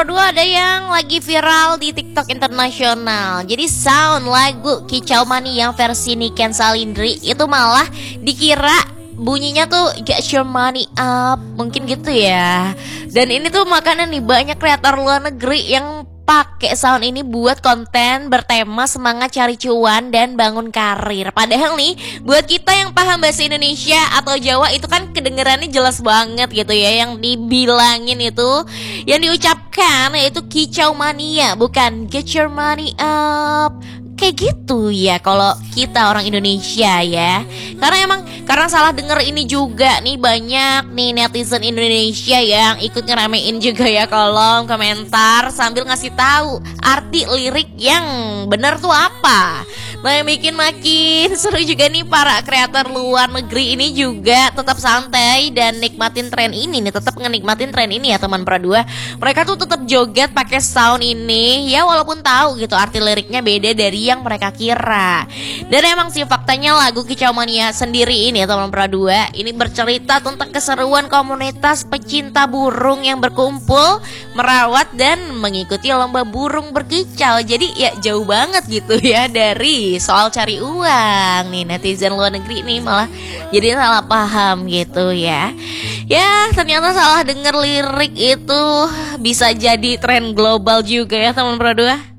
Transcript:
Pro 2 ada yang lagi viral di TikTok internasional. Jadi sound lagu Kicau Mani yang versi Niken Salindri itu malah dikira bunyinya tuh get your money up, mungkin gitu ya. Dan ini tuh makanya nih banyak kreator luar negeri yang pakai sound ini buat konten bertema semangat cari cuan dan bangun karir. Padahal nih buat kita yang paham bahasa Indonesia atau Jawa itu kan kedengerannya jelas banget gitu ya. Yang dibilangin itu, yang diucapkan yaitu kicau mania, bukan get your money up. Kayak gitu ya kalau kita orang Indonesia ya. Karena salah denger ini juga nih banyak nih netizen Indonesia yang ikut ngeramein juga ya kolom komentar sambil ngasih tahu arti lirik yang bener tuh apa. Nah, yang bikin makin seru juga nih para kreator luar negeri ini juga tetap santai dan nikmatin tren ini nih, tetap ngenikmatin tren ini ya teman Pro 2. Mereka tuh tetap joget pakai sound ini ya, walaupun tahu gitu arti liriknya beda dari yang mereka kira. Dan emang sih faktanya lagu Kicau Mania sendiri ini ya teman Pro 2 ini bercerita tentang keseruan komunitas pecinta burung yang berkumpul, merawat dan mengikuti lomba burung berkicau. Jadi ya jauh banget gitu ya dari soal cari uang. Nih netizen luar negeri nih malah jadi salah paham gitu ya. Ya ternyata salah denger lirik itu bisa jadi tren global juga ya teman Pro 2.